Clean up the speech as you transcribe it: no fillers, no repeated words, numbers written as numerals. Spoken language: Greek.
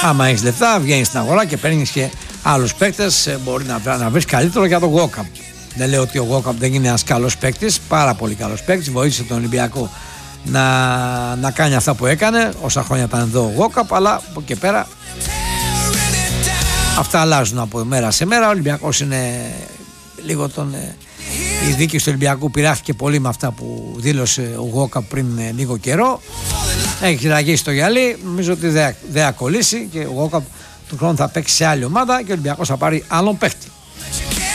Άμα έχεις λεφτά, βγαίνεις στην αγορά και παίρνεις και άλλους παίκτες. Μπορεί να βρεις καλύτερο για τον Γόκαπ. Δεν λέω ότι ο Γόκαπ δεν είναι ένας καλός παίκτης, πάρα πολύ καλός παίκτης. Βοήθησε τον Ολυμπιακό να κάνει αυτά που έκανε. Όσα χρόνια ήταν εδώ ο Γόκαπ, αλλά από εκεί πέρα αυτά αλλάζουν από μέρα σε μέρα. Ο Ολυμπιακός είναι λίγο η δίκη του Ολυμπιακού πειράχθηκε πολύ με αυτά που δήλωσε ο Γόκαπ πριν λίγο καιρό. Έχει ραγίσει το γυαλί. Νομίζω ότι δεν θα κολλήσει και ο Γόκαπ του χρόνου θα παίξει σε άλλη ομάδα και ο Ολυμπιακός θα πάρει άλλον παίκτη.